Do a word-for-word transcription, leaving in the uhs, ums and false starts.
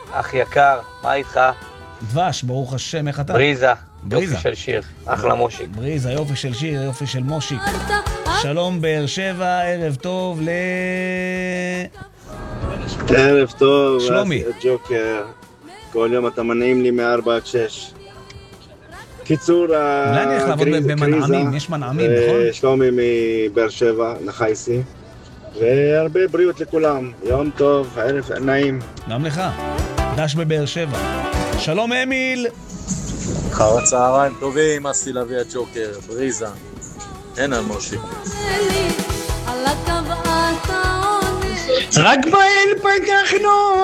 אח יקר, מה איתך? דבש, ברוך השם, איך אתה? בריזה, בריזה. יופי של שיר, אחלה מושיק. בריזה, יופי של שיר, יופי של מושיק. שלום באר שבע, ערב טוב ל... ערב טוב, שלומי. ג'וקר. כל יום אתה מנעים לי מארבע עד שש. קיצור, אולי אני הולך לעבוד במנעמים, יש מנעמים, נכון? שלומי מבאר שבע, נחייסי. והרבה בריאות לכולם. יום טוב, ערב נעים. גם לך. דש בבאר שבע. שלום אמיל. אחר הצהריים טובים, אסי לוי הג'וקר, בריזה. הנה מושי. רק באל פגחנו